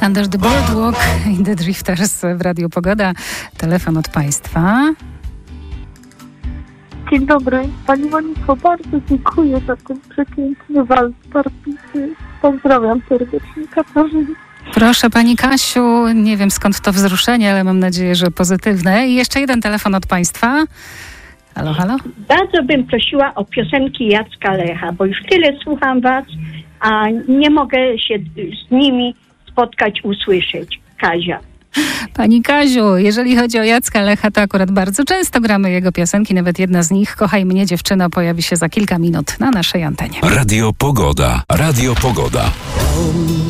Under the Boardwalk i The Drifters w Radiu Pogoda. Telefon od Państwa. Dzień dobry. Pani Moniko, bardzo dziękuję za ten przepiękny wals Barbicy. Pozdrawiam serdecznie, Katarzyna. Proszę Pani Kasiu, nie wiem skąd to wzruszenie, ale mam nadzieję, że pozytywne. I jeszcze jeden telefon od Państwa. Halo, halo? Bardzo bym prosiła o piosenki Jacka Lecha, bo już tyle słucham was, a nie mogę się z nimi spotkać, usłyszeć. Kazia. Pani Kaziu, jeżeli chodzi o Jacka Lecha, to akurat bardzo często gramy jego piosenki, nawet jedna z nich, Kochaj mnie dziewczyno, pojawi się za kilka minut na naszej antenie. Radio Pogoda. Radio Pogoda.